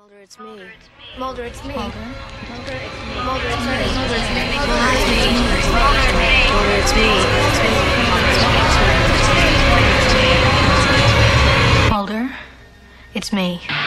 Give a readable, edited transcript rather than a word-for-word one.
Mulder, it's me. Mulder, it's me. Mulder, it's me. Mulder, it's me. Mulder, it's me. Mulder, it's me.